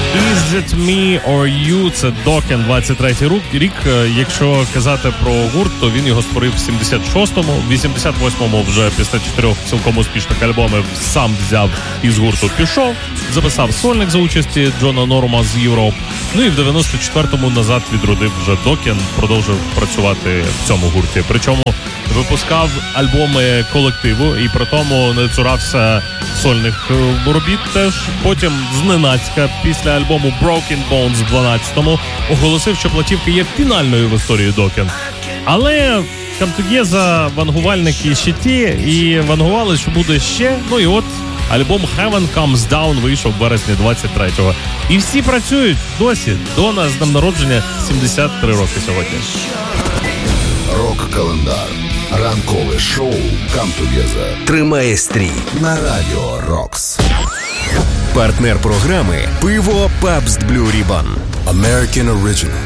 Is it me or you? Це Dokken, 23-й рік. Якщо казати про гурт, то він його створив в 76-му. В 88-му вже після 4 цілком успішних альбомів сам взяв із гурту, пішов, записав сольник за участі Джона Норма з Європ. Ну і в 94-му назад відродив вже Dokken, продовжив працювати в цьому гурті. Причому випускав альбоми колективу і при тому не цурався сольних робіт теж. Потім зненацька після альбому Broken Bones в 12-му оголосив, що платівка є фінальною в історії Dokken. Але Камтугєза вангувальники ще ті, і вангували, що буде ще. Ну і от альбом Heaven Comes Down вийшов в вересні 23-го. І всі працюють досі. Дона з днем народження 73 роки сьогодні. Рок-календар. Ранкове шоу Камтугєза тримає стрій на Радіо Рокс. Партнер програми «Пиво Pabst Blue Ribbon». American Original.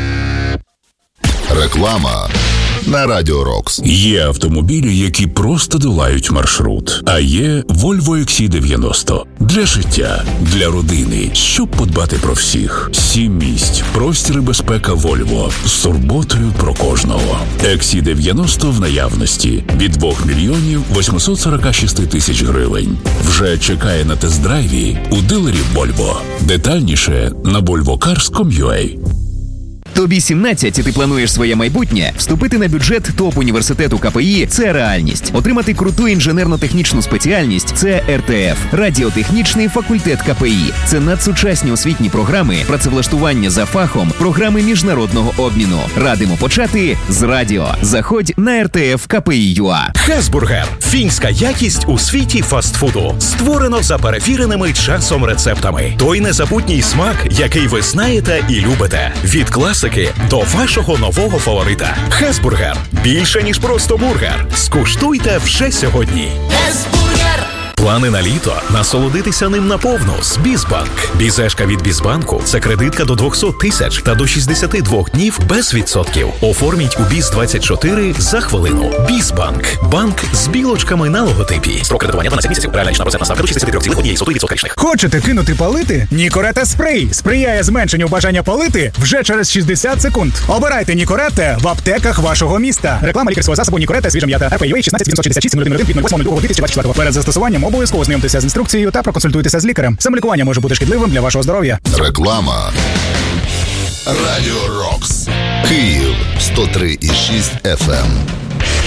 Реклама на Радіо Рокс. Є автомобілі, які просто долають маршрут. А є Volvo XC90. Для життя, для родини, щоб подбати про всіх. 7 місць, простір і безпека Volvo. З турботою про кожного. XC90 в наявності. Від 2 мільйонів 846 тисяч гривень. Вже чекає на тест-драйві у дилерів Volvo. Детальніше на volvocars.com.ua. Тобі 17 і ти плануєш своє майбутнє? Вступити на бюджет топ-університету КПІ – це реальність. Отримати круту інженерно-технічну спеціальність – це РТФ. Радіотехнічний факультет КПІ. Це надсучасні освітні програми, працевлаштування за фахом, програми міжнародного обміну. Радимо почати з радіо. Заходь на РТФ КПІ.ЮА. Хесбургер – фінська якість у світі фастфуду. Створено за перевіреними часом рецептами. Той незабутній смак, який ви знаєте і любите. Від класики до вашого нового фаворита. Хесбургер – більше, ніж просто бургер. Скуштуйте вже сьогодні. Хесбургер! Плани на літо? Насолодитися ним наповну з Бізбанк. Бізешка від Бізбанку – це кредитка до 200 тисяч та до 62 днів без відсотків. Оформіть у Біз-24 за хвилину. Бізбанк. Банк з білочками на логотипі. Строк кредитування 12 місяців. Реальна річна процентна ставка до 63,1% річних. Хочете кинути палити? Нікорета спрей сприяє зменшенню бажання палити вже через 60 секунд. Обирайте Нікорете в аптеках вашого міста. Реклама лікарського засобу Нікорете свіжа м'ята. РП-ЮА 16 від 08.02.2024. Перед застосуванням обов'язково знайомтеся з інструкцією та проконсультуйтеся з лікарем. Самолікування може бути шкідливим для вашого здоров'я. Реклама. Радіо Рокс. Київ 103,6 FM.